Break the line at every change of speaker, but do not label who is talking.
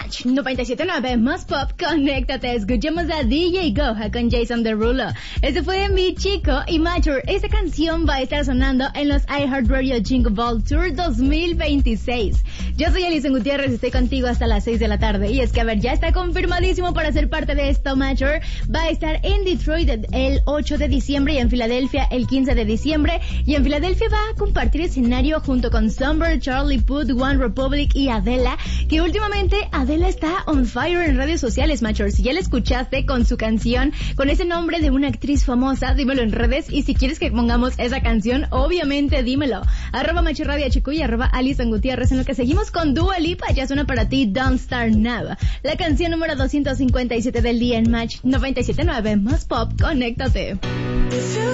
Match 97.9 más pop, conéctate. Escuchemos a DJ Goha con Jason Derulo. Este fue Mi Chico y Mature. Esta canción va a estar sonando en los iHeartRadio Jingle Ball Tour 2026. Yo soy Alison Gutiérrez y estoy contigo hasta las 6 de la tarde. Y es que, a ver, ya está confirmadísimo para ser parte de esto. Mature va a estar en Detroit el 8 de diciembre y en Filadelfia el 15 de diciembre. Y en Filadelfia va a compartir escenario junto con Summer, Charlie Puth, One Republic y Adele, que últimamente Adele está on fire en redes sociales, Mature. Si ya la escuchaste con su canción, con ese nombre de una actriz famosa, dímelo en redes. Y si quieres que pongamos esa canción, obviamente dímelo. @MacherRadioHQ y @Alison Gutiérrez. En lo que seguimos con Dua Lipa, ya suena para ti Don't Start Now, la canción número 257 del día en Match 97.9 más pop, conéctate.